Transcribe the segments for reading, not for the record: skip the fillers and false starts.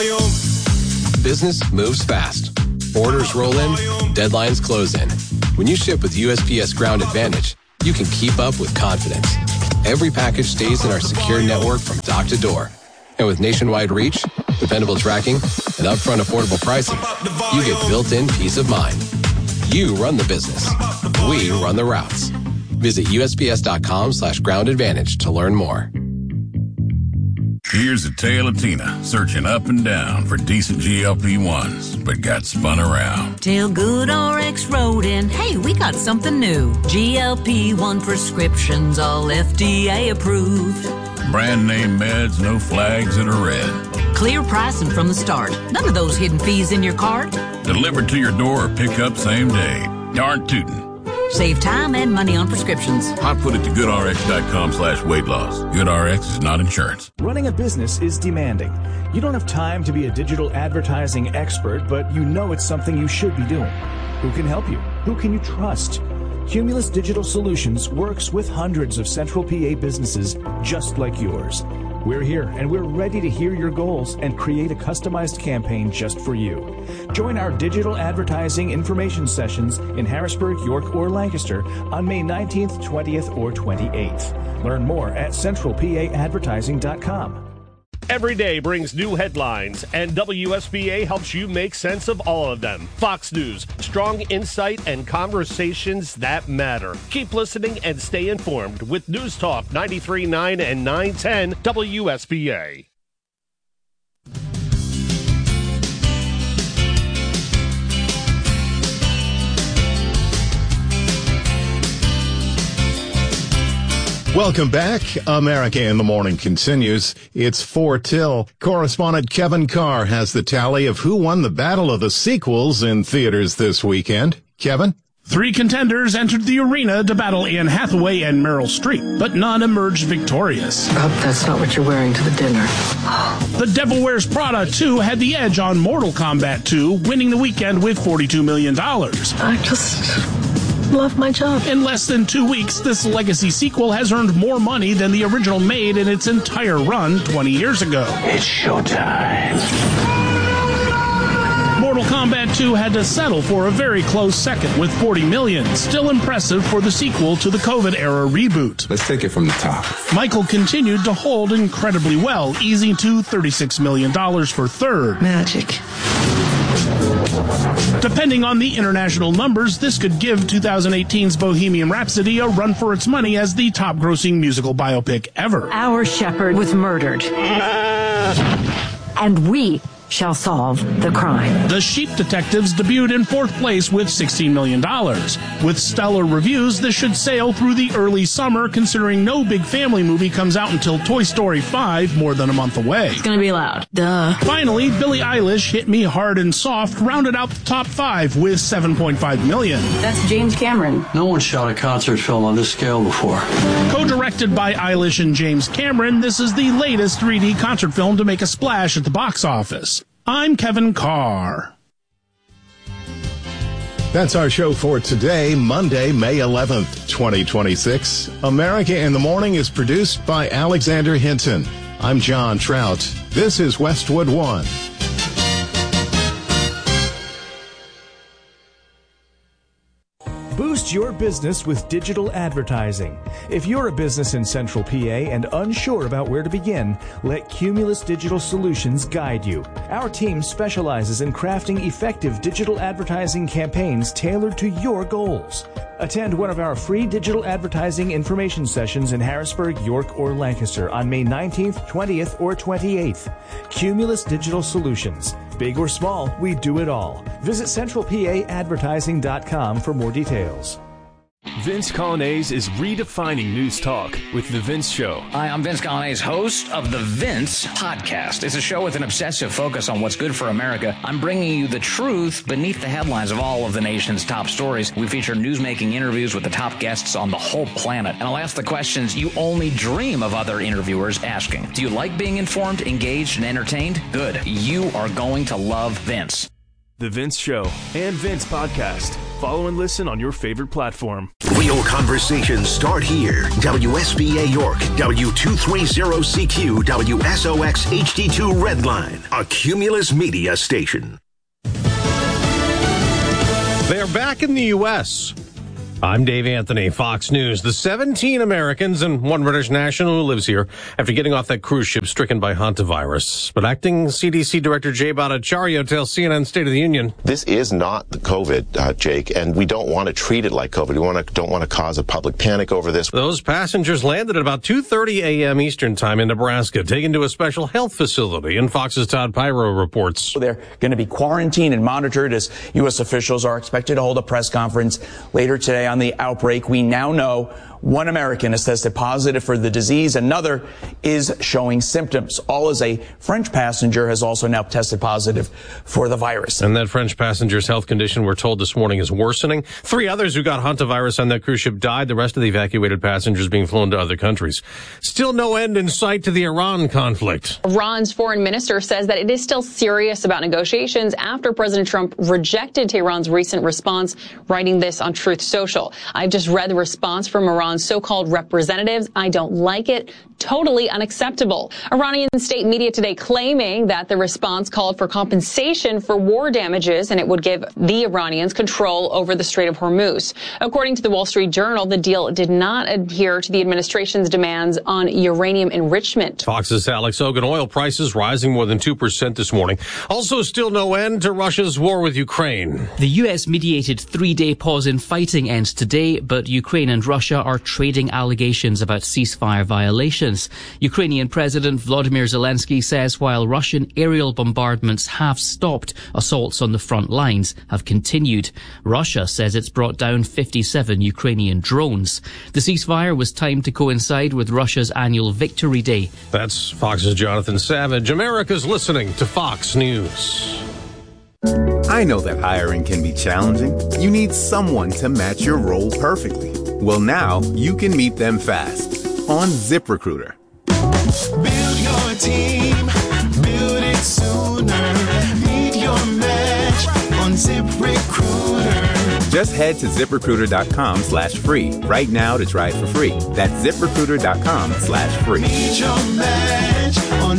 Business moves fast. Orders roll in, deadlines close in. When you ship with USPS Ground Advantage, you can keep up with confidence. Every package stays in our secure network from dock to door. And with nationwide reach, dependable tracking, and upfront affordable pricing, you get built-in peace of mind. You run the business. We run the routes. Visit USPS.com/Ground Advantage to learn more. Here's a tale of Tina searching up and down for decent GLP-1s, but got spun around. Till GoodRx wrote in, hey, we got something new. GLP-1 prescriptions, all FDA approved. Brand name meds, no flags that are red. Clear pricing from the start. None of those hidden fees in your cart. Delivered to your door or pick up same day. Darn tootin'. Save time and money on prescriptions. I put it to goodrx.com/weight loss. GoodRx is not insurance. Running a business is demanding. You don't have time to be a digital advertising expert, but you know it's something you should be doing. Who can help you? Who can you trust? Cumulus Digital Solutions works with hundreds of Central PA businesses just like yours. We're here and we're ready to hear your goals and create a customized campaign just for you. Join our digital advertising information sessions in Harrisburg, York, or Lancaster on May 19th, 20th, or 28th. Learn more at centralpaadvertising.com. Every day brings new headlines, and WSBA helps you make sense of all of them. Fox News, strong insight and conversations that matter. Keep listening and stay informed with News Talk 93.9 and 910 WSBA. Welcome back. America in the Morning continues. It's 4 till. Correspondent Kevin Carr has the tally of who won the battle of the sequels in theaters this weekend. Kevin? 3 contenders entered the arena to battle Anne Hathaway and Meryl Streep, but none emerged victorious. I hope that's not what you're wearing to the dinner. The Devil Wears Prada 2 had the edge on Mortal Kombat 2, winning the weekend with $42 million. I just love my job. In less than 2 weeks, this legacy sequel has earned more money than the original made in its entire run 20 years ago. It's showtime. Mortal Kombat 2 had to settle for a very close second with $40 million. Still impressive for the sequel to the COVID-era reboot. Let's take it from the top. Michael continued to hold incredibly well, easing to $36 million for third. Magic. Depending on the international numbers, this could give 2018's Bohemian Rhapsody a run for its money as the top-grossing musical biopic ever. Our shepherd was murdered. And we shall solve the crime. The Sheep Detectives debuted in 4th place with $16 million. With stellar reviews, this should sail through the early summer, considering no big family movie comes out until Toy Story 5, more than a month away. It's gonna be loud. Duh. Finally, Billie Eilish, Hit Me Hard and Soft, rounded out the top 5 with $7.5 million. That's James Cameron. No one shot a concert film on this scale before. Co-directed by Eilish and James Cameron, this is the latest 3D concert film to make a splash at the box office. I'm Kevin Carr. That's our show for today, Monday, May 11th, 2026. America in the Morning is produced by Alexander Hinton. I'm John Trout. This is Westwood One. Boost your business with digital advertising. If you're a business in Central PA and unsure about where to begin, let Cumulus Digital Solutions guide you. Our team specializes in crafting effective digital advertising campaigns tailored to your goals. Attend one of our free digital advertising information sessions in Harrisburg, York, or Lancaster on May 19th, 20th, or 28th. Cumulus Digital Solutions. Big or small, we do it all. Visit centralpaadvertising.com for more details. Vince Colonnese is redefining news talk with The Vince Show. Hi, I'm Vince Colonnese, host of The Vince Podcast. It's a show with an obsessive focus on what's good for America. I'm bringing you the truth beneath the headlines of all of the nation's top stories. We feature newsmaking interviews with the top guests on the whole planet. And I'll ask the questions you only dream of other interviewers asking. Do you like being informed, engaged, and entertained? Good. You are going to love Vince. The Vince Show and Vince Podcast. Follow and listen on your favorite platform. Real conversations start here. WSBA York, W230CQ, WSOX HD2 Redline, a Cumulus Media station. They're back in the U.S. I'm Dave Anthony, Fox News. The 17 Americans and one British national who lives here after getting off that cruise ship stricken by hantavirus. But acting CDC Director Jay Bhattacharya tells CNN State of the Union. This is not the COVID, Jake, and we don't want to treat it like COVID. We don't want to cause a public panic over this. Those passengers landed at about 2:30 a.m. Eastern time in Nebraska, taken to a special health facility. And Fox's Todd Pyro reports. They're going to be quarantined and monitored as U.S. officials are expected to hold a press conference later today on the outbreak. We now know one American has tested positive for the disease. Another is showing symptoms. All as a French passenger has also now tested positive for the virus. And that French passenger's health condition, we're told this morning, is worsening. 3 others who got hantavirus on that cruise ship died. The rest of the evacuated passengers being flown to other countries. Still no end in sight to the Iran conflict. Iran's foreign minister says that it is still serious about negotiations after President Trump rejected Tehran's recent response, writing this on Truth Social. I've just read the response from Iran's so-called representatives. I don't like it. Totally unacceptable. Iranian state media today claiming that the response called for compensation for war damages and it would give the Iranians control over the Strait of Hormuz. According to the Wall Street Journal, the deal did not adhere to the administration's demands on uranium enrichment. Fox's Alex Hogan. Oil prices rising more than 2% this morning. Also still no end to Russia's war with Ukraine. The U.S. mediated 3-day pause in fighting ends today, but Ukraine and Russia are trading allegations about ceasefire violations. Ukrainian President Volodymyr Zelensky says while Russian aerial bombardments have stopped, assaults on the front lines have continued. Russia says it's brought down 57 Ukrainian drones. The ceasefire was timed to coincide with Russia's annual Victory Day. That's Fox's Jonathan Savage. America's listening to Fox News. I know that hiring can be challenging. You need someone to match your role perfectly. Well, now you can meet them fast on ZipRecruiter. Build your team, build it sooner. Meet your match on ZipRecruiter. Just head to ZipRecruiter.com/free right now to try it for free. That's ZipRecruiter.com/free. Meet your match on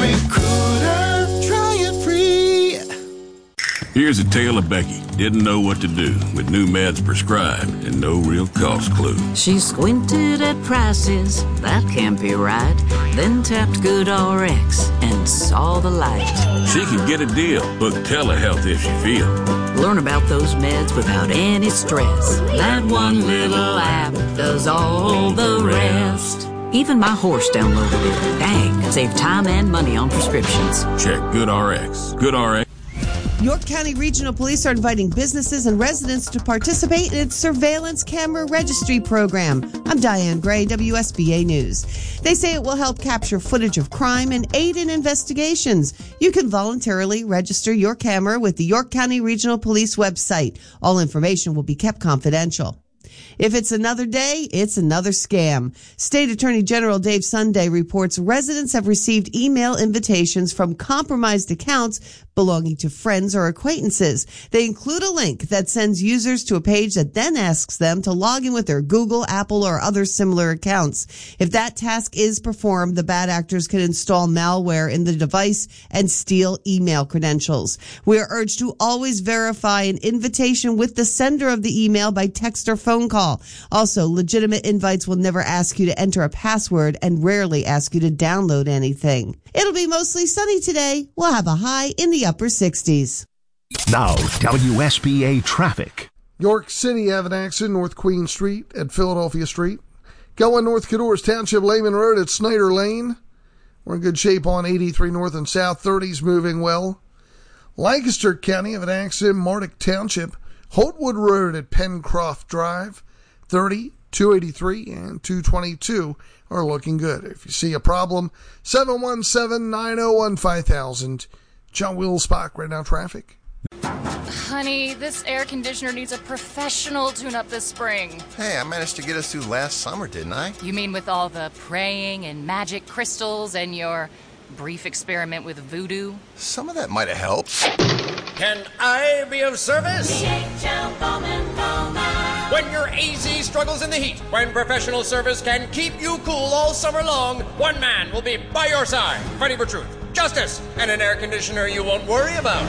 ZipRecruiter. Try it free. Here's a tale of Becky. Didn't know what to do with new meds prescribed and no real cost clue. She squinted at prices, that can't be right. Then tapped GoodRx and saw the light. She can get a deal. Book telehealth if she feels. Learn about those meds without any stress. That one little app does all the rest. Even my horse downloaded it. Dang, save time and money on prescriptions. Check GoodRx. GoodRx. York County Regional Police are inviting businesses and residents to participate in its surveillance camera registry program. I'm Diane Gray, WSBA News. They say it will help capture footage of crime and aid in investigations. You can voluntarily register your camera with the York County Regional Police website. All information will be kept confidential. If it's another day, it's another scam. State Attorney General Dave Sunday reports residents have received email invitations from compromised accounts belonging to friends or acquaintances. They include a link that sends users to a page that then asks them to log in with their Google, Apple, or other similar accounts. If that task is performed, the bad actors can install malware in the device and steal email credentials. We are urged to always verify an invitation with the sender of the email by text or phone call. Also, legitimate invites will never ask you to enter a password and rarely ask you to download anything. It'll be mostly sunny today. We'll have a high in the upper 60s. Now, WSBA traffic. York City have an accident North Queen Street at Philadelphia Street. Going North Cadorus Township, Lehman Road at Snyder Lane. We're in good shape on 83 North and South. 30's moving well. Lancaster County have an accident Mardick Township, Holtwood Road at Pencroft Drive. 30, 283, and 222 are looking good. If you see a problem, 717-901-5000. John Willsbach, right now traffic. Honey, this air conditioner needs a professional tune-up this spring. Hey, I managed to get us through last summer, didn't I? You mean with all the praying and magic crystals and your brief experiment with voodoo? Some of that might have helped. Can I be of service? DHL Bowman When your AC struggles in the heat, when professional service can keep you cool all summer long, one man will be by your side, fighting for truth, justice, and an air conditioner you won't worry about.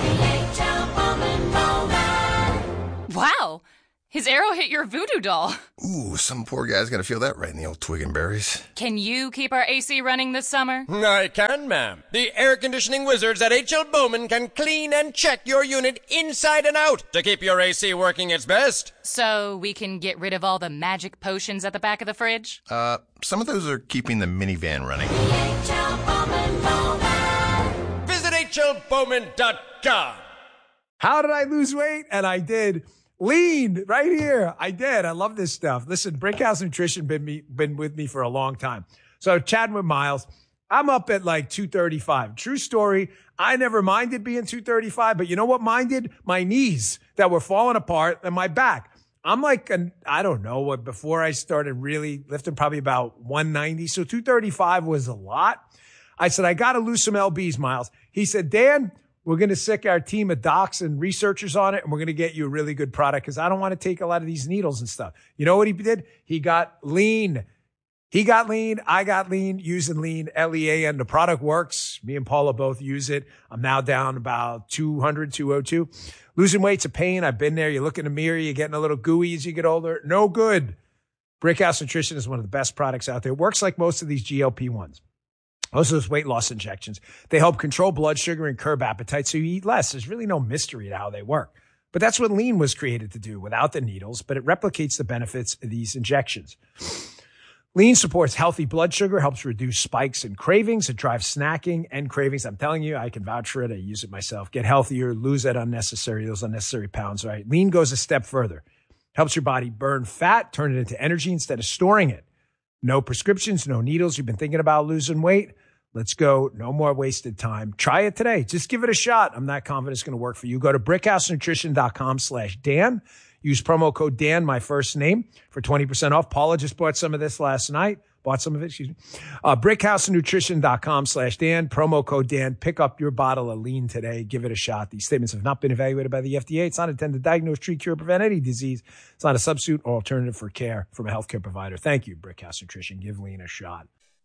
Wow, his arrow hit your voodoo doll. Ooh, some poor guy's gonna feel that right in the old twig and berries. Can you keep our AC running this summer? I can, ma'am. The air conditioning wizards at H.L. Bowman can clean and check your unit inside and out to keep your AC working its best. So we can get rid of all the magic potions at the back of the fridge? Some of those are keeping the minivan running. Visit hlbowman.com. How did I lose weight? And I did. Lean right here. I did. I love this stuff. Listen, Brickhouse Nutrition been with me for a long time. So chatting with Miles, I'm up at like 235. True story. I never minded being 235, but you know what minded? My knees that were falling apart and my back. I'm like, I don't know what, before I started really lifting, probably about 190. So 235 was a lot. I said, I got to lose some LBs, Miles. He said, Dan, we're going to sick our team of docs and researchers on it, and we're going to get you a really good product because I don't want to take a lot of these needles and stuff. You know what he did? He got lean. He got lean. I got lean using lean, L-E-A-N. The product works. Me and Paula both use it. I'm now down about 200, 202. Losing weight's a pain. I've been there. You look in the mirror. You're getting a little gooey as you get older. No good. Brickhouse Nutrition is one of the best products out there. It works like most of these GLP-1s. Most of those weight loss injections. They help control blood sugar and curb appetite so you eat less. There's really no mystery to how they work. But that's what lean was created to do without the needles, but it replicates the benefits of these injections. Lean supports healthy blood sugar, helps reduce spikes and cravings. It drives snacking and cravings. I'm telling you, I can vouch for it. I use it myself. Get healthier, lose those unnecessary pounds, right? Lean goes a step further. Helps your body burn fat, turn it into energy instead of storing it. No prescriptions, no needles. You've been thinking about losing weight? Let's go. No more wasted time. Try it today. Just give it a shot. I'm not confident it's going to work for you. Go to brickhousenutrition.com/Dan. Use promo code Dan, my first name, for 20% off. Paula just bought some of this last night. Brickhousenutrition.com/Dan. Promo code Dan. Pick up your bottle of lean today. Give it a shot. These statements have not been evaluated by the FDA. It's not intended to diagnose, treat, cure, or prevent any disease. It's not a substitute or alternative for care from a healthcare provider. Thank you, Brickhouse Nutrition. Give lean a shot.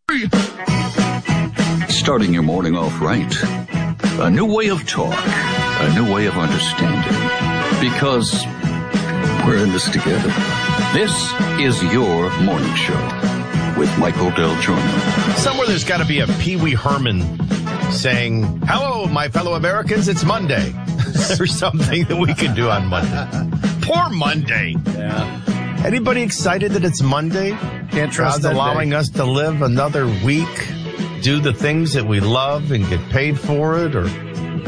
Starting your morning off right. A new way of talk. A new way of understanding. Because we're in this together. This is your morning show with Michael Del Giorno. Somewhere there's got to be a Pee Wee Herman saying, "Hello, my fellow Americans, it's Monday." Or something that we could do on Monday. Poor Monday. Yeah. Anybody excited that it's Monday? Can't trust God's that allowing day. us to live another week, do the things that we love and get paid for it, or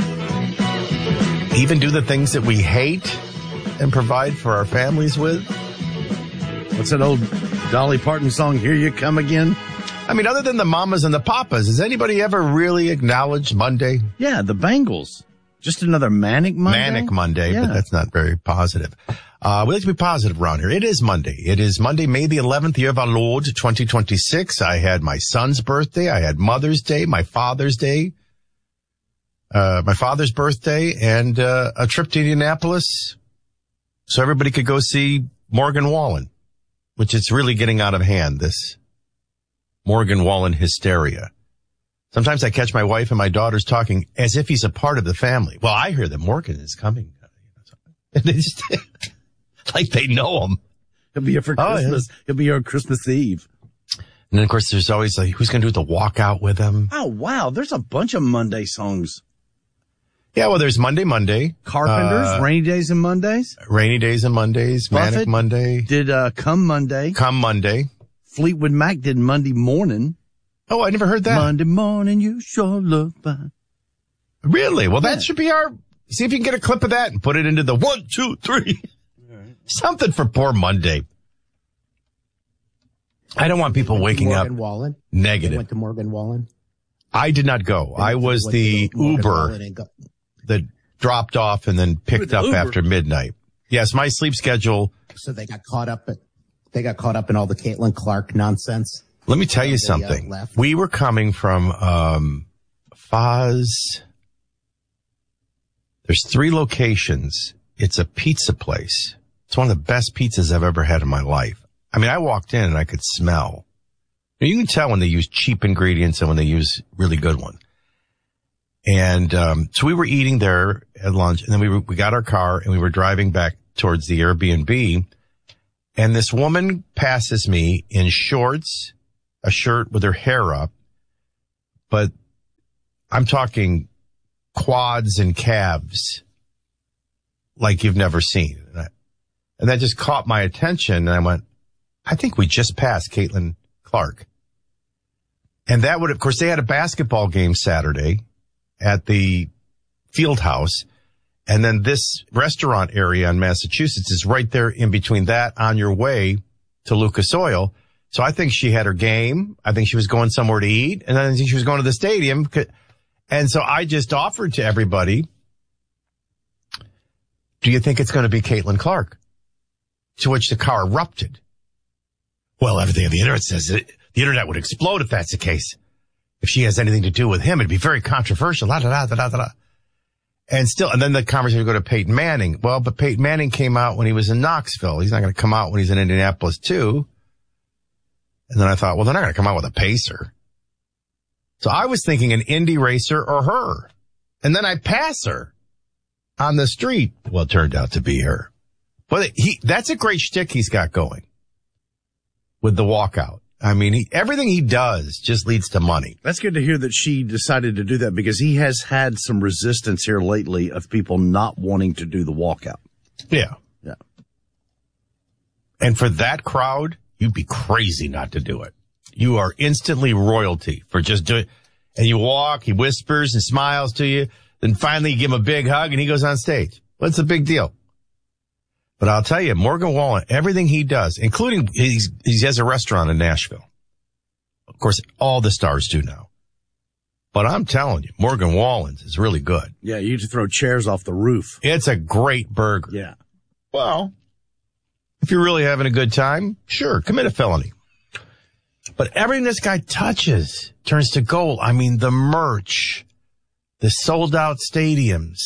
even do the things that we hate and provide for our families with. What's that old Dolly Parton song, Here You Come Again? I mean, other than the mamas and the papas, has anybody ever really acknowledged Monday? Yeah, the Bengals. Just another manic Monday? Manic Monday, yeah. But that's not very positive. We like to be positive around here. It is Monday. It is Monday, May the 11th, year of our Lord, 2026. I had my son's birthday. I had Mother's Day, my Father's Day, my father's birthday, and a trip to Indianapolis so everybody could go see Morgan Wallen, which is really getting out of hand, this Morgan Wallen hysteria. Sometimes I catch my wife and my daughters talking as if he's a part of the family. Well, I hear that Morgan is coming. And they just, like they know him. He'll be here for Christmas. He'll be here on Christmas Eve. And then, of course, there's always like, who's going to do the walkout with him? Oh, wow. There's a bunch of Monday songs. Yeah, well, there's Monday. Carpenters, Rainy Days and Mondays. Rainy Days and Mondays. Buffett Manic Monday. Did Come Monday. Come Monday. Fleetwood Mac did Monday Morning. Oh, I never heard that. Monday morning, you sure look fine. Really? Well, that should be our... See if you can get a clip of that and put it into the 1, 2, 3. Right. Something for poor Monday. I don't want people waking up Wallen. negative. Went to Morgan Wallen. I did not go. I was the Uber that dropped off and then picked up after midnight. Yes, my sleep schedule. So they got caught up in all the Caitlin Clark nonsense. Let me tell you something. We were coming from Foz. There's 3 locations. It's a pizza place. It's one of the best pizzas I've ever had in my life. I mean, I walked in and I could smell. You can tell when they use cheap ingredients and when they use really good ones. And so we were eating there at lunch, and then we got our car and we were driving back towards the Airbnb. And this woman passes me in shorts, a shirt with her hair up, but I'm talking quads and calves like you've never seen. And that just caught my attention, and I went, I think we just passed Caitlin Clark. And that would, of course, they had a basketball game Saturday at the field house. And then this restaurant area in Massachusetts is right there in between that on your way to Lucas Oil. So I think she had her game. I think she was going somewhere to eat. And then I think she was going to the stadium. And so I just offered to everybody, do you think it's going to be Caitlin Clark? To which the car erupted. Well, everything on the internet says it. The internet would explode if that's the case. If she has anything to do with him, it'd be very controversial. La, da, da, da, da, da. And then the conversation would go to Peyton Manning. Well, but Peyton Manning came out when he was in Knoxville. He's not going to come out when he's in Indianapolis too. And then I thought, well, they're not going to come out with a pacer. So I was thinking an Indy racer or her. And then I pass her on the street. Well, it turned out to be her. But that's a great shtick he's got going with the walkout. I mean, everything he does just leads to money. That's good to hear that she decided to do that, because he has had some resistance here lately of people not wanting to do the walkout. Yeah. Yeah. And for that crowd, you'd be crazy not to do it. You are instantly royalty for just doing it. And you walk, he whispers and smiles to you. Then finally you give him a big hug and he goes on stage. What's the big deal? But I'll tell you, Morgan Wallen, everything he does, including he has a restaurant in Nashville. Of course, all the stars do now. But I'm telling you, Morgan Wallen's is really good. Yeah, you just throw chairs off the roof. It's a great burger. Yeah. Well, if you're really having a good time, sure, commit a felony. But everything this guy touches turns to gold. I mean, the merch, the sold out stadiums,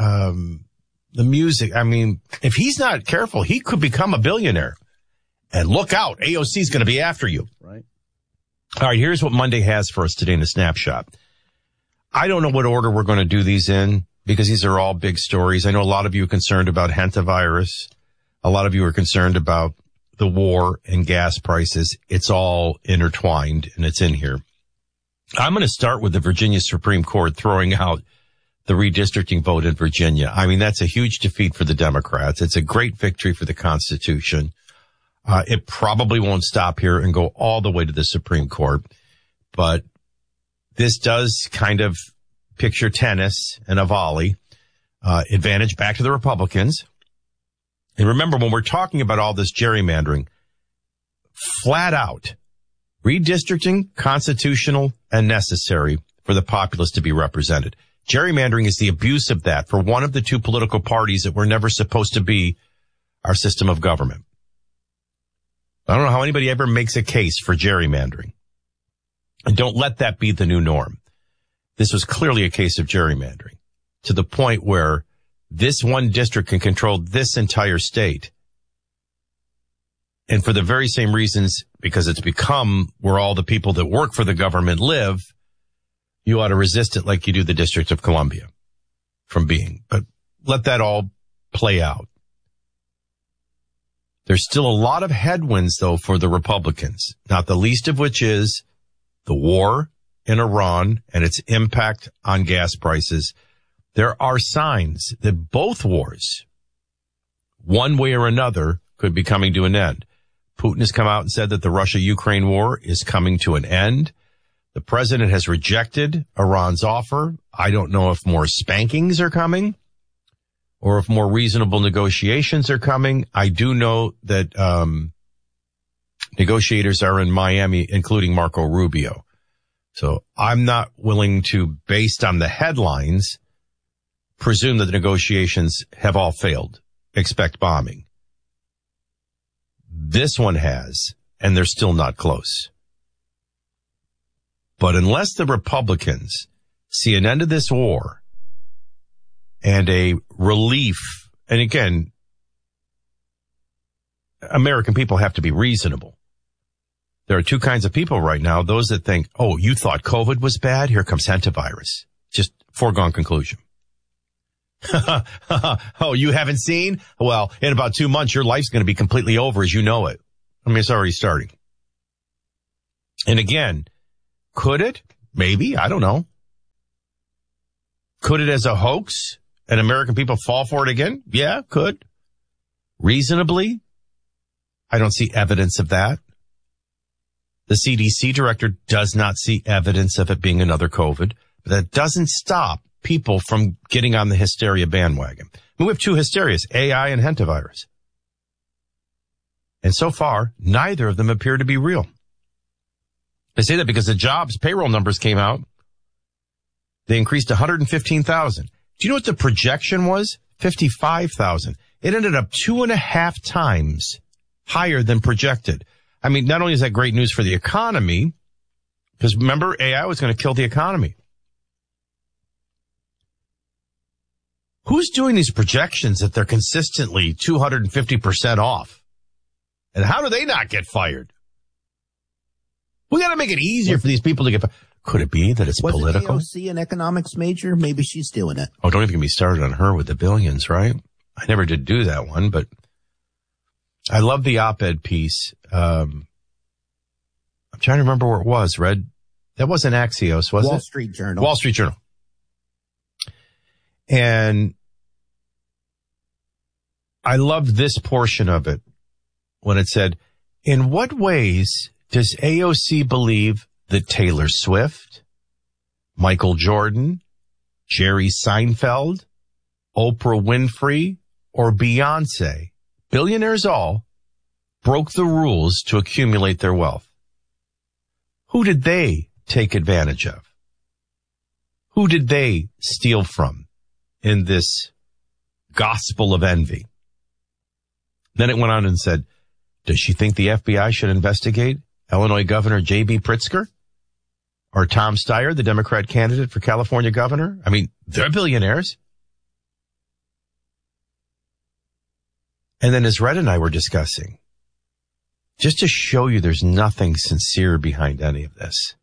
the music. I mean, if he's not careful, he could become a billionaire. And look out, AOC is going to be after you. Right. All right, here's what Monday has for us today in a snapshot. I don't know what order we're going to do these in, because these are all big stories. I know a lot of you are concerned about hantavirus. A lot of you are concerned about the war and gas prices. It's all intertwined, and it's in here. I'm going to start with the Virginia Supreme Court throwing out the redistricting vote in Virginia. I mean, that's a huge defeat for the Democrats. It's a great victory for the Constitution. It probably won't stop here and go all the way to the Supreme Court, but this does kind of picture tennis and a volley, advantage back to the Republicans. And remember, when we're talking about all this gerrymandering, flat out, redistricting, constitutional and necessary for the populace to be represented. Gerrymandering is the abuse of that for one of the two political parties that were never supposed to be our system of government. I don't know how anybody ever makes a case for gerrymandering. And don't let that be the new norm. This was clearly a case of gerrymandering to the point where this one district can control this entire state. And for the very same reasons, because it's become where all the people that work for the government live, you ought to resist it like you do the District of Columbia from being. But let that all play out. There's still a lot of headwinds, though, for the Republicans, not the least of which is the war in Iran and its impact on gas prices. There are signs that both wars, one way or another, could be coming to an end. Putin has come out and said that the Russia-Ukraine war is coming to an end. The president has rejected Iran's offer. I don't know if more spankings are coming or if more reasonable negotiations are coming. I do know that negotiators are in Miami, including Marco Rubio. So I'm not willing to, based on the headlines, presume that the negotiations have all failed. Expect bombing. This one has, and they're still not close. But unless the Republicans see an end to this war and a relief, and again, American people have to be reasonable. There are two kinds of people right now. Those that think, oh, you thought COVID was bad? Here comes hantavirus. Just foregone conclusion. Oh, you haven't seen? Well, in about 2 months, your life's going to be completely over as you know it. I mean, it's already starting. And again, could it? Maybe. I don't know. Could it as a hoax and American people fall for it again? Yeah, could. Reasonably? I don't see evidence of that. The CDC director does not see evidence of it being another COVID, but that doesn't stop people from getting on the hysteria bandwagon. I mean, we have two hysterias, AI and hantavirus. And so far, neither of them appear to be real. I say that because the jobs payroll numbers came out. They increased 115,000. Do you know what the projection was? 55,000. It ended up 2.5 times higher than projected. I mean, not only is that great news for the economy, because remember, AI was going to kill the economy. Who's doing these projections that they're consistently 250% off? And how do they not get fired? We got to make it easier for these people to get fired. Could it be that it's political? Was AOC an economics major? Maybe she's doing it. Oh, don't even get me started on her with the billions, right? I never did do that one, but I love the op-ed piece. I'm trying to remember where it was, Red. That wasn't Axios, was it? Wall Street Journal. Wall Street Journal. And I loved this portion of it when it said, in what ways does AOC believe that Taylor Swift, Michael Jordan, Jerry Seinfeld, Oprah Winfrey, or Beyonce, billionaires all, broke the rules to accumulate their wealth? Who did they take advantage of? Who did they steal from in this gospel of envy? Then it went on and said, does she think the FBI should investigate Illinois Governor J.B. Pritzker or Tom Steyer, the Democrat candidate for California governor? I mean, they're billionaires. And then as Red and I were discussing, just to show you there's nothing sincere behind any of this.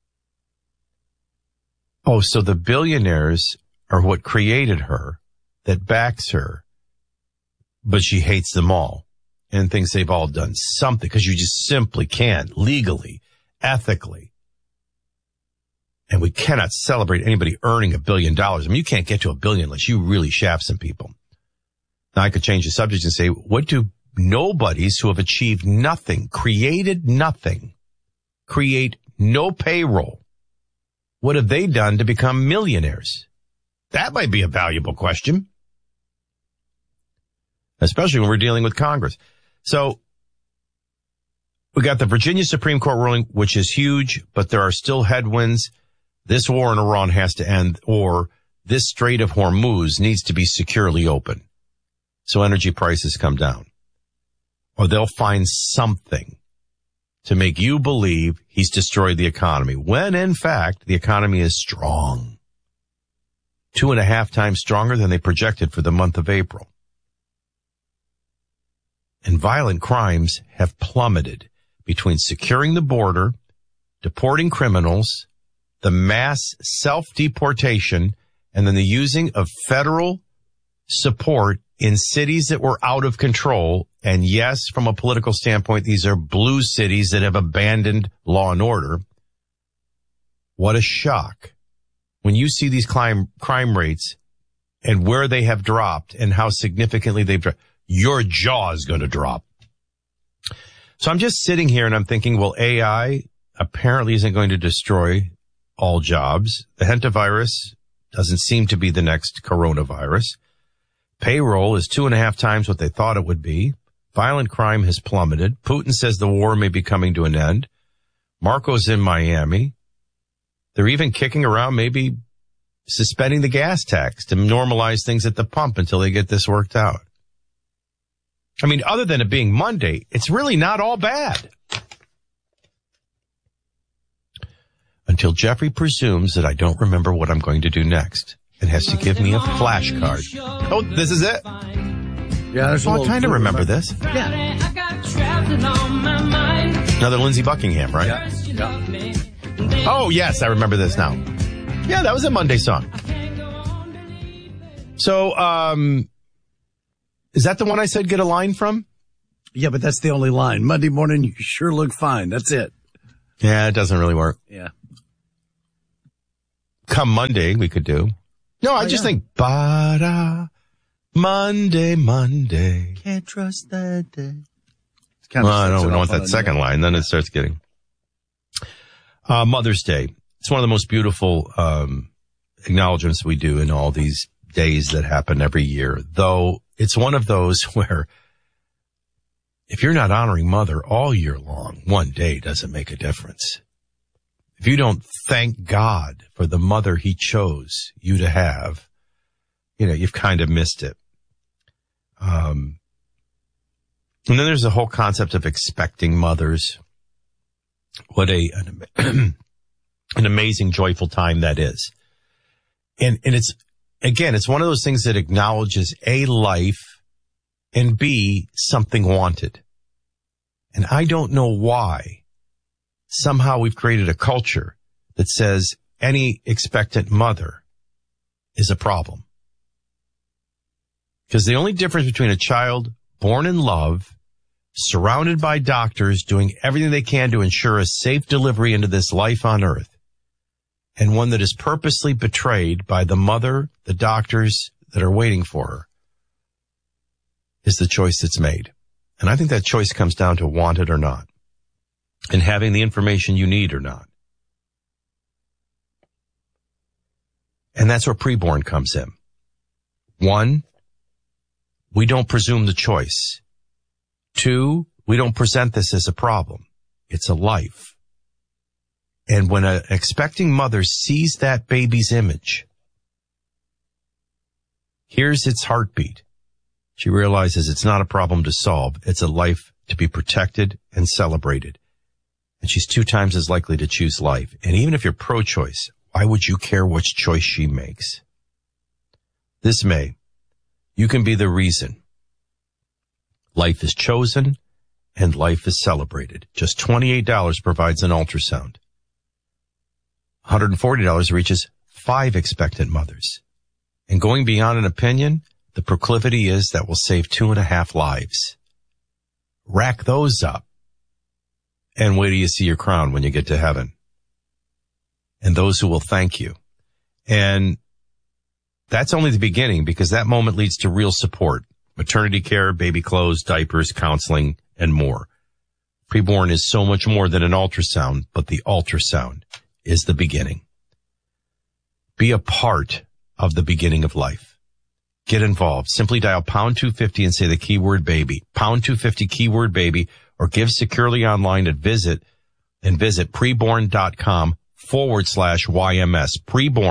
Oh, so the billionaires are what created her, that backs her, but she hates them all and thinks they've all done something because you just simply can't legally, ethically. And we cannot celebrate anybody earning $1 billion. I mean, you can't get to $1 billion unless you really shaft some people. Now I could change the subject and say, what do nobodies who have achieved nothing, created nothing, create no payroll, what have they done to become millionaires? That might be a valuable question, especially when we're dealing with Congress. So we got the Virginia Supreme Court ruling, which is huge, but there are still headwinds. This war in Iran has to end, or this Strait of Hormuz needs to be securely open so energy prices come down. Or they'll find something to make you believe he's destroyed the economy, when in fact the economy is strong. 2.5 times stronger than they projected for the month of April. And violent crimes have plummeted between securing the border, deporting criminals, the mass self-deportation, and then the using of federal support in cities that were out of control. And yes, from a political standpoint, these are blue cities that have abandoned law and order. What a shock when you see these crime rates and where they have dropped and how significantly they've dropped. Your jaw is going to drop. So I'm just sitting here and I'm thinking, well, AI apparently isn't going to destroy all jobs. The hantavirus doesn't seem to be the next coronavirus. Payroll is 2.5 times what they thought it would be. Violent crime has plummeted. Putin says the war may be coming to an end. Marco's in Miami. They're even kicking around maybe suspending the gas tax to normalize things at the pump until they get this worked out. I mean, other than it being Monday, it's really not all bad. Until Jeffrey presumes that I don't remember what I'm going to do next and has to give me a flashcard. Oh, this is it. Yeah, there's I kind of remember this. Yeah. Another Lindsey Buckingham, right? Yeah. Oh, yes, I remember this now. Yeah, that was a Monday song. So, is that the one I said get a line from? Yeah, but that's the only line. Monday morning, you sure look fine. That's it. Yeah, it doesn't really work. Yeah. Come Monday, we could do. No, I just think, ba-da, Monday, Monday. Can't trust that day. Well, I don't want that second line. Then it starts getting. Mother's Day. It's one of the most beautiful acknowledgments we do in all these days that happen every year. Though it's one of those where if you're not honoring Mother all year long, one day doesn't make a difference. If you don't thank God for the mother he chose you to have, you've kind of missed it. And then there's the whole concept of expecting mothers. What an amazing, joyful time that is. And it's, again, it's one of those things that acknowledges A, life, and B, something wanted. And I don't know why somehow we've created a culture that says any expectant mother is a problem. Because the only difference between a child born in love, surrounded by doctors, doing everything they can to ensure a safe delivery into this life on earth, and one that is purposely betrayed by the mother, the doctors that are waiting for her, is the choice that's made. And I think that choice comes down to want it or not, and having the information you need or not. And that's where preborn comes in. 1, we don't presume the choice. 2, we don't present this as a problem. It's a life. And when an expecting mother sees that baby's image, hears its heartbeat, she realizes it's not a problem to solve. It's a life to be protected and celebrated. And she's 2 times as likely to choose life. And even if you're pro-choice, why would you care which choice she makes? This May, you can be the reason life is chosen and life is celebrated. Just $28 provides an ultrasound. $140 reaches 5 expectant mothers. And going beyond an opinion, the proclivity is that will save 2.5 lives. Rack those up and wait till you see your crown when you get to heaven. And those who will thank you. And that's only the beginning, because that moment leads to real support. Maternity care, baby clothes, diapers, counseling, and more. Preborn is so much more than an ultrasound, but the ultrasound is the beginning. Be a part of the beginning of life. Get involved. Simply dial pound 250 and say the keyword baby. Pound 250 keyword baby, or give securely online and visit preborn.com/YMS.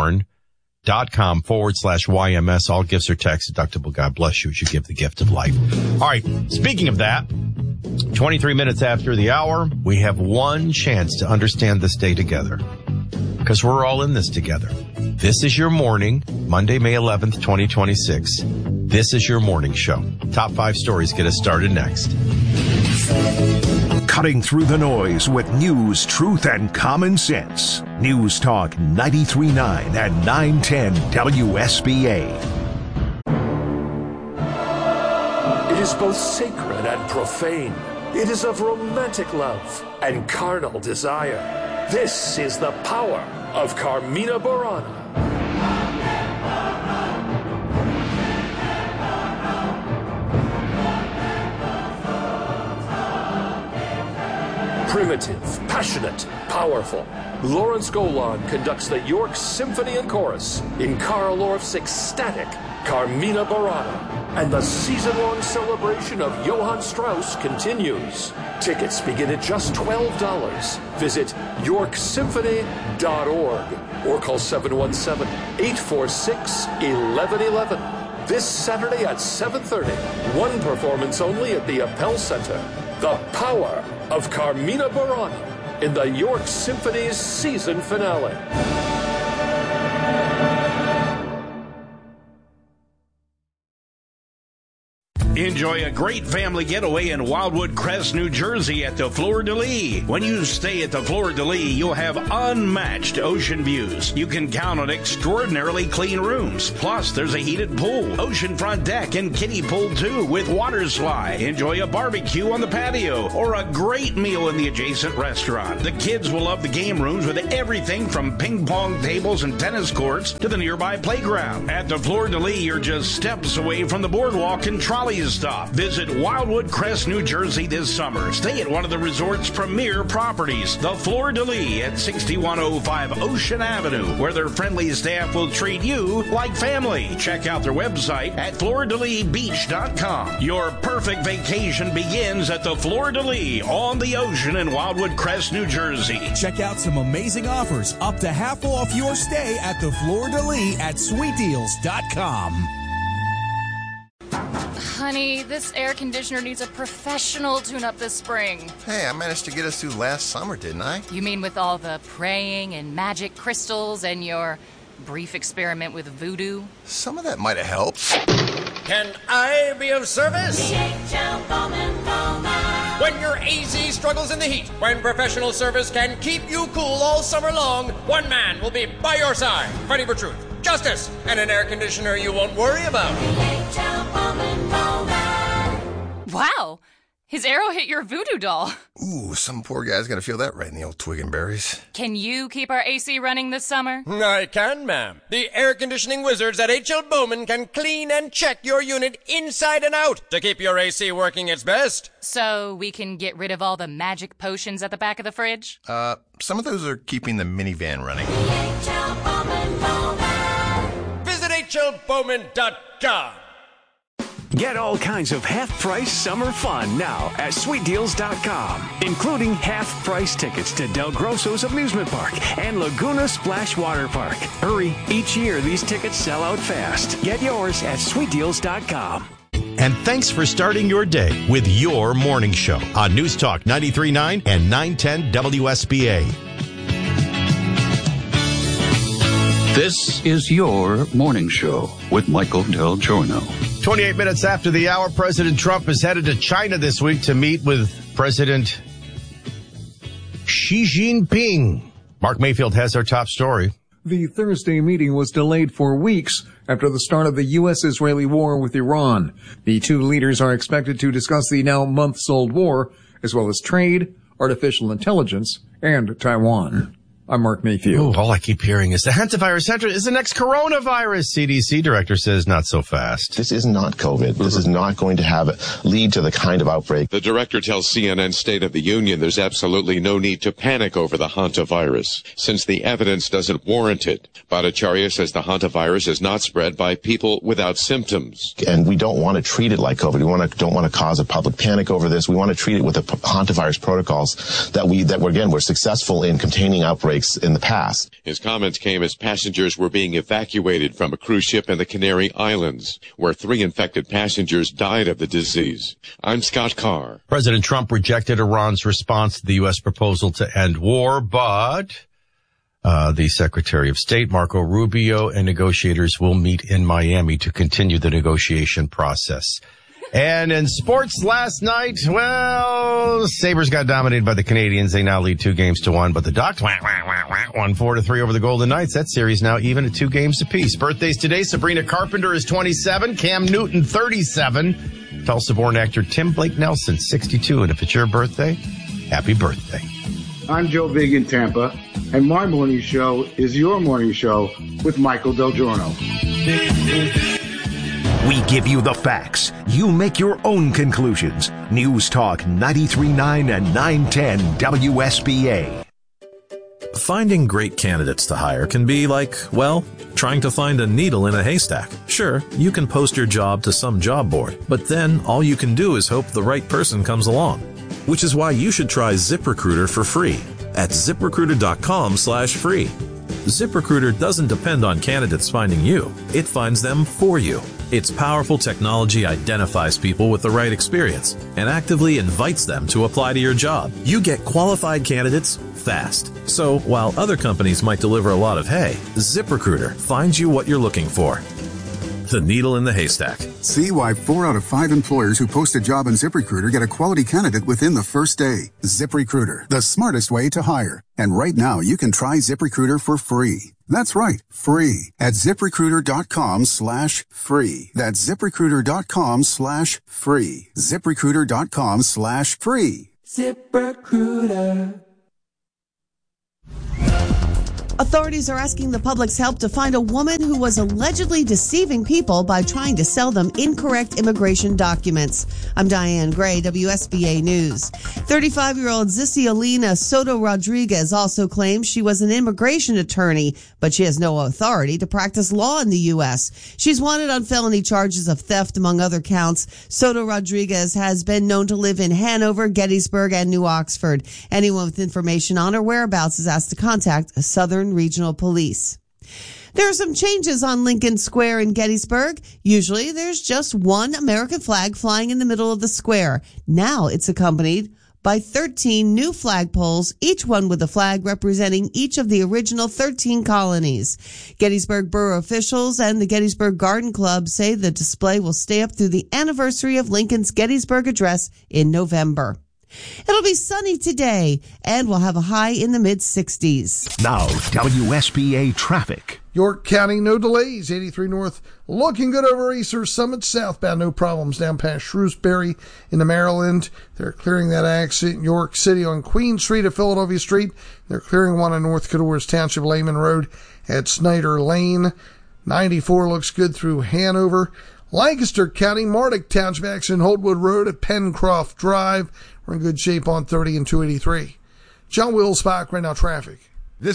Preborn.com/YMS. All gifts are tax deductible. God bless you as you give the gift of life. All right. Speaking of that, 23 minutes after the hour, we have one chance to understand this day together, because we're all in this together. This is your morning, Monday, May 11th, 2026. This is your morning show. Top 5 stories get us started next. Cutting through the noise with news, truth, and common sense. News Talk 93.9 and 910 WSBA. It is both sacred and profane. It is of romantic love and carnal desire. This is the power of Carmina Burana. Primitive, passionate, powerful. Lawrence Golan conducts the York Symphony and Chorus in Karl Orff's ecstatic Carmina Burana. And the season-long celebration of Johann Strauss continues. Tickets begin at just $12. Visit yorksymphony.org or call 717-846-1111. This Saturday at 7:30, one performance only at the Appel Center. The power of Carmina Burana in the York Symphony's season finale. Enjoy a great family getaway in Wildwood Crest, New Jersey at the Fleur de Lis. When you stay at the Fleur de Lis, you'll have unmatched ocean views. You can count on extraordinarily clean rooms. Plus, there's a heated pool, oceanfront deck, and kiddie pool too with water slide. Enjoy a barbecue on the patio or a great meal in the adjacent restaurant. The kids will love the game rooms with everything from ping pong tables and tennis courts to the nearby playground. At the Fleur de Lis, you're just steps away from the boardwalk and trolley stop. Visit Wildwood Crest, New Jersey this summer. Stay at one of the resort's premier properties, the Fleur de Lis at 6105 Ocean Avenue, where their friendly staff will treat you like family. Check out their website at FleurDeLisBeach.com. Your perfect vacation begins at the Fleur de Lis on the ocean in Wildwood Crest, New Jersey. Check out some amazing offers up to half off your stay at the Fleur de Lis at SweetDeals.com. Honey, this air conditioner needs a professional tune-up this spring. Hey, I managed to get us through last summer, didn't I? You mean with all the praying and magic crystals and your brief experiment with voodoo? Some of that might have helped. Can I be of service? DHL Bowman Bowman. When your AZ struggles in the heat, when professional service can keep you cool all summer long, one man will be by your side, fighting for truth, justice, and an air conditioner you won't worry about. DHL Bowman Bowman. Wow! His arrow hit your voodoo doll. Ooh, some poor guy's gonna feel that right in the old twig and berries. Can you keep our AC running this summer? I can, ma'am. The air conditioning wizards at H.L. Bowman can clean and check your unit inside and out to keep your AC working its best. So we can get rid of all the magic potions at the back of the fridge? Some of those are keeping the minivan running. DHL Bowman Bowman. Visit HLBowman.com. Get all kinds of half-price summer fun now at SweetDeals.com, including half-price tickets to Del Grosso's Amusement Park and Laguna Splash Water Park. Hurry, each year these tickets sell out fast. Get yours at SweetDeals.com. And thanks for starting your day with your morning show on News Talk 93.9 and 910 WSBA. This is your morning show with Michael Del Giorno. 28 minutes after the hour, President Trump is headed to China this week to meet with President Xi Jinping. Mark Mayfield has our top story. The Thursday meeting was delayed for weeks after the start of the U.S.-Israeli war with Iran. The two leaders are expected to discuss the now months-old war, as well as trade, artificial intelligence, and Taiwan. I'm Mark Mayfield. All I keep hearing is the hantavirus center is the next coronavirus. CDC director says not so fast. This is not COVID. This is not going to lead to the kind of outbreak. The director tells CNN State of the Union there's absolutely no need to panic over the hantavirus, since the evidence doesn't warrant it. Bhattacharya says the hantavirus is not spread by people without symptoms. And we don't want to treat it like COVID. We don't want to cause a public panic over this. We want to treat it with the hantavirus protocols that we're successful in containing outbreaks in the past. His comments came as passengers were being evacuated from a cruise ship in the Canary Islands, where 3 infected passengers died of the disease. I'm Scott Carr. President Trump rejected Iran's response to the U.S. proposal to end war, but the Secretary of State, Marco Rubio, and negotiators will meet in Miami to continue the negotiation process. And in sports last night, well, Sabres got dominated by the Canadians. They now lead 2-1, but the Ducks won 4-3 over the Golden Knights. That series now even at 2 games apiece. Birthdays today, Sabrina Carpenter is 27, Cam Newton 37, Tulsa-born actor Tim Blake Nelson 62. And if it's your birthday, happy birthday. I'm Joe Big in Tampa, and my morning show is your morning show with Michael Del Giorno. We give you the facts. You make your own conclusions. News Talk 93.9 and 910 WSBA. Finding great candidates to hire can be like, well, trying to find a needle in a haystack. Sure, you can post your job to some job board, but then all you can do is hope the right person comes along. Which is why you should try ZipRecruiter for free at ZipRecruiter.com/free. ZipRecruiter doesn't depend on candidates finding you. It finds them for you. Its powerful technology identifies people with the right experience and actively invites them to apply to your job. You get qualified candidates fast. So while other companies might deliver a lot of hay, ZipRecruiter finds you what you're looking for. the needle in the haystack. See why 4 out of 5 employers who post a job on ZipRecruiter get a quality candidate within the first day. ZipRecruiter, the smartest way to hire. And right now, you can try ZipRecruiter for free. That's right, free at ZipRecruiter.com/free. That's ZipRecruiter.com/free. ZipRecruiter.com/free. ZipRecruiter. Authorities are asking the public's help to find a woman who was allegedly deceiving people by trying to sell them incorrect immigration documents. I'm Diane Gray, WSBA News. 35-year-old Ziciolina Soto Rodriguez also claims she was an immigration attorney, but she has no authority to practice law in the U.S. She's wanted on felony charges of theft, among other counts. Soto Rodriguez has been known to live in Hanover, Gettysburg, and New Oxford. Anyone with information on her whereabouts is asked to contact Southern Regional Police. There are some changes on Lincoln Square in Gettysburg. Usually there's just one American flag flying in the middle of the square. Now it's accompanied by 13 new flagpoles, each one with a flag representing each of the original 13 colonies. Gettysburg Borough officials and the Gettysburg Garden Club say the display will stay up through the anniversary of Lincoln's Gettysburg Address in November. It'll be sunny today, and we'll have a high in the mid-60s. Now, WSBA traffic. York County, no delays. 83 North, looking good over Easter Summit southbound. No problems down past Shrewsbury into Maryland. They're clearing that accident in York City on Queen Street at Philadelphia Street. They're clearing one on North Cador's Township Lehman Road at Snyder Lane. 94 looks good through Hanover. Lancaster County, Mardick Township accident, Holdwood Road at Pencroft Drive. We're in good shape on 30 and 283. John Wilsbach, right now traffic. It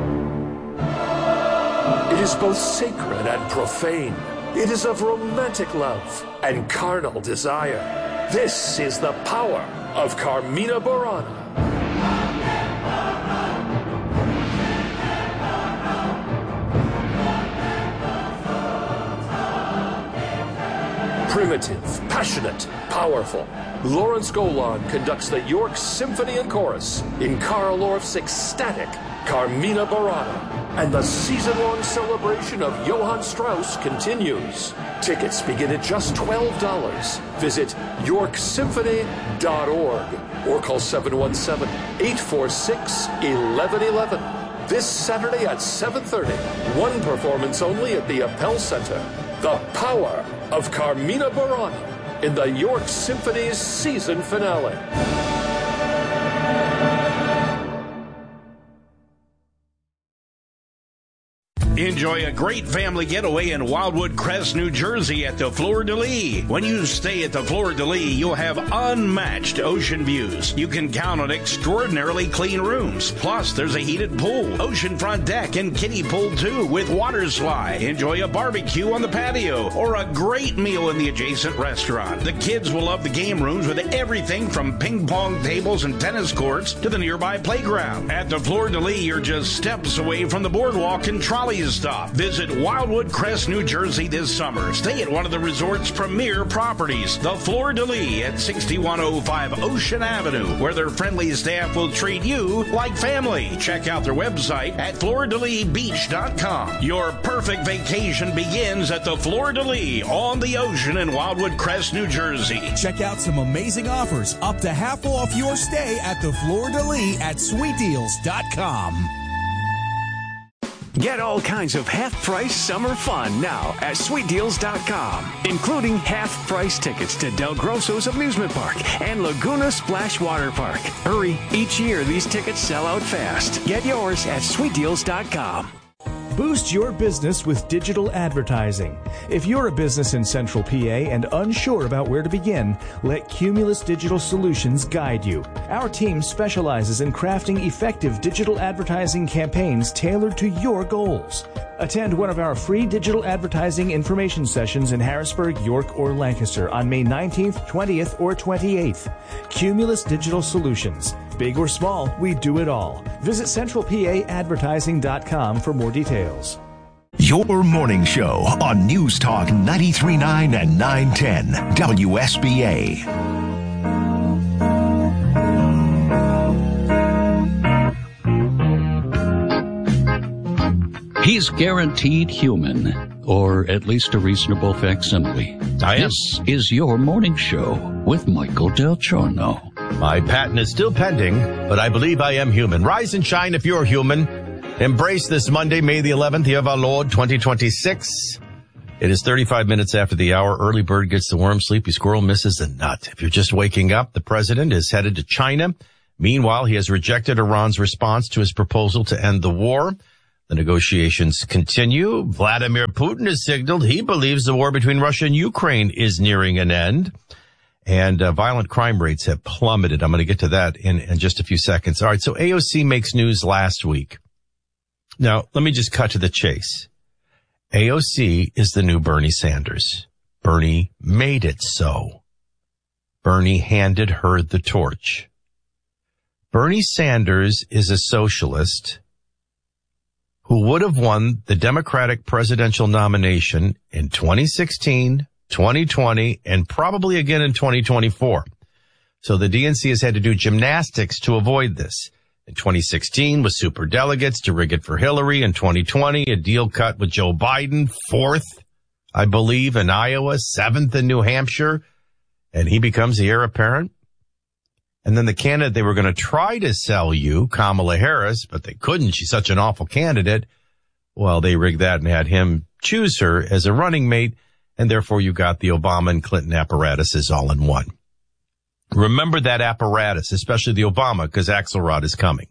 is both sacred and profane. It is of romantic love and carnal desire. This is the power of Carmina Burana. Primitive, passionate, powerful. Lawrence Golan conducts the York Symphony and Chorus in Carl Orff's ecstatic Carmina Burana. And the season-long celebration of Johann Strauss continues. Tickets begin at just $12. Visit yorksymphony.org or call 717-846-1111. This Saturday at 7:30, one performance only at the Appel Center. The power of Carmina Burana in the York Symphony's season finale. Enjoy a great family getaway in Wildwood Crest, New Jersey at the Fleur de Lis. When you stay at the Fleur de Lis, you'll have unmatched ocean views. You can count on extraordinarily clean rooms. Plus, there's a heated pool, oceanfront deck, and kiddie pool too with water slide. Enjoy a barbecue on the patio or a great meal in the adjacent restaurant. The kids will love the game rooms with everything from ping pong tables and tennis courts to the nearby playground. At the Fleur de Lis, you're just steps away from the boardwalk and trolley stop. Visit Wildwood Crest, New Jersey this summer. Stay at one of the resort's premier properties, the Fleur de Lis at 6105 Ocean Avenue, where their friendly staff will treat you like family. Check out their website at FleurDeLisBeach.com. Your perfect vacation begins at the Fleur de Lis on the ocean in Wildwood Crest, New Jersey. Check out some amazing offers, up to half off your stay at the Fleur de Lis at SweetDeals.com. Get all kinds of half-price summer fun now at SweetDeals.com, including half-price tickets to Del Grosso's Amusement Park and Laguna Splash Water Park. Hurry, each year these tickets sell out fast. Get yours at SweetDeals.com. Boost your business with digital advertising. If you're a business in Central PA and unsure about where to begin, let Cumulus Digital Solutions guide you. Our team specializes in crafting effective digital advertising campaigns tailored to your goals. Attend one of our free digital advertising information sessions in Harrisburg, York, or Lancaster on May 19th, 20th, or 28th. Cumulus Digital Solutions. Big or small, we do it all. Visit CentralPAAdvertising.com for more details. Your morning show on News Talk 93.9 and 910 WSBA. He's guaranteed human. or at least a reasonable facsimile. I am. This is your morning show with Michael Del Giorno. My patent is still pending, but I believe I am human. Rise and shine if you're human. Embrace this Monday, May the 11th, year of our Lord, 2026. It is 35 minutes after the hour. Early bird gets the worm, sleepy squirrel misses the nut. If you're just waking up, the president is headed to China. Meanwhile, he has rejected Iran's response to his proposal to end the war. The negotiations continue. Vladimir Putin has signaled he believes the war between Russia and Ukraine is nearing an end. And violent crime rates have plummeted. I'm going to get to that in just a few seconds. All right, so AOC makes news last week. Now, let me just cut to the chase. AOC is the new Bernie Sanders. Bernie made it so. Bernie handed her the torch. Bernie Sanders is a socialist who would have won the Democratic presidential nomination in 2016, 2020, and probably again in 2024. So the DNC has had to do gymnastics to avoid this. In 2016 with superdelegates to rig it for Hillary. In 2020, a deal cut with Joe Biden, 4th, I believe, in Iowa, 7th in New Hampshire, and he becomes the heir apparent. And then the candidate they were going to try to sell you, Kamala Harris, but they couldn't. She's such an awful candidate. Well, they rigged that and had him choose her as a running mate, and therefore you got the Obama and Clinton apparatuses all in one. Remember that apparatus, especially the Obama, because Axelrod is coming.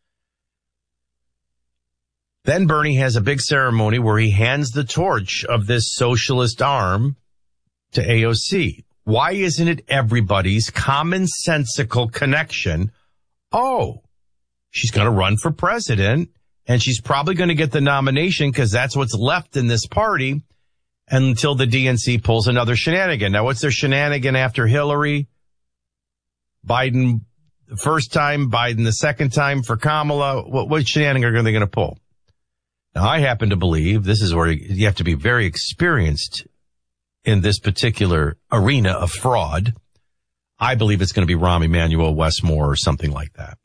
Then Bernie has a big ceremony where he hands the torch of this socialist arm to AOC. Why isn't it everybody's commonsensical connection? Oh, she's going to run for president, and she's probably going to get the nomination because that's what's left in this party until the DNC pulls another shenanigan. Now, what's their shenanigan after Hillary? Biden the first time, Biden the second time for Kamala. What shenanigan are they going to pull? Now, I happen to believe this is where you have to be very experienced in this particular arena of fraud. I believe it's going to be Rahm Emanuel Westmore or something like that.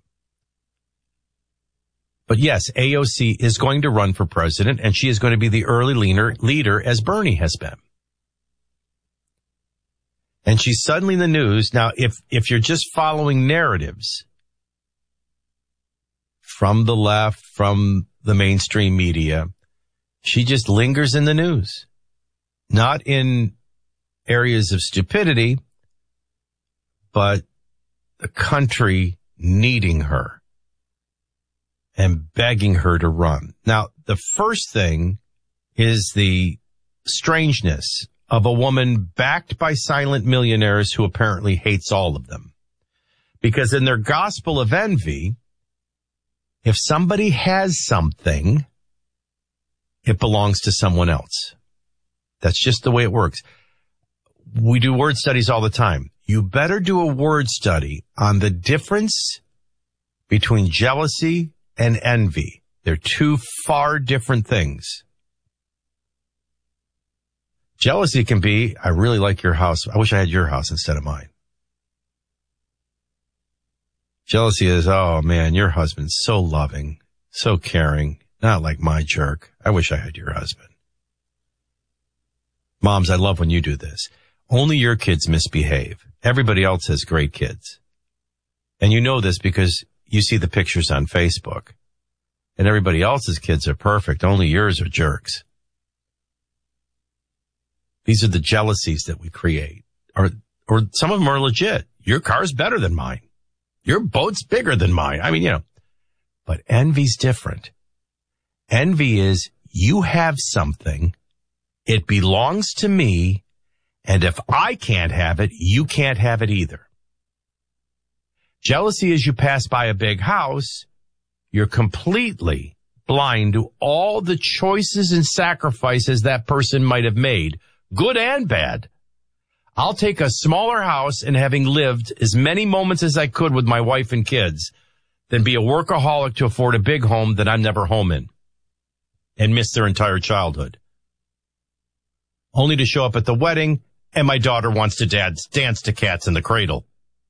But yes, AOC is going to run for president, and she is going to be the early leader as Bernie has been. And she's suddenly in the news. Now, if you're just following narratives from the left, from the mainstream media, she just lingers in the news. Not in areas of stupidity, but the country needing her and begging her to run. Now, the first thing is the strangeness of a woman backed by silent millionaires who apparently hates all of them. Because in their gospel of envy, if somebody has something, it belongs to someone else. That's just the way it works. We do word studies all the time. You better do a word study on the difference between jealousy and envy. They're two far different things. Jealousy can be, I really like your house. I wish I had your house instead of mine. Jealousy is, oh man, your husband's so loving, so caring, not like my jerk. I wish I had your husband. Moms, I love when you do this. Only your kids misbehave. Everybody else has great kids. And you know this because you see the pictures on Facebook. And everybody else's kids are perfect. Only yours are jerks. These are the jealousies that we create. Or some of them are legit. Your car's better than mine. Your boat's bigger than mine. I mean, you know. But envy's different. Envy is you have something. It belongs to me. And if I can't have it, you can't have it either. Jealousy is you pass by a big house. You're completely blind to all the choices and sacrifices that person might have made. Good and bad. I'll take a smaller house and having lived as many moments as I could with my wife and kids than be a workaholic to afford a big home that I'm never home in and miss their entire childhood. Only to show up at the wedding and my daughter wants to dance to Cats in the Cradle.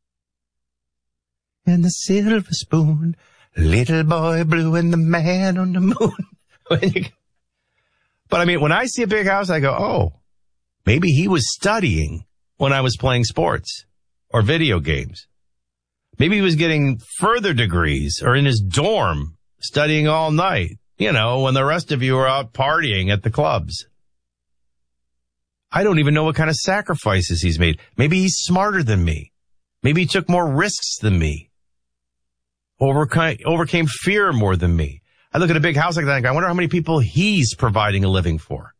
And the silver spoon, little boy blue and the man on the moon. But I mean, when I see a big house, I go, oh, maybe he was studying when I was playing sports or video games. Maybe he was getting further degrees or in his dorm studying all night, you know, when the rest of you are out partying at the clubs. I don't even know what kind of sacrifices he's made. Maybe he's smarter than me. Maybe he took more risks than me. Overcame fear more than me. I look at a big house like that and I wonder how many people he's providing a living for.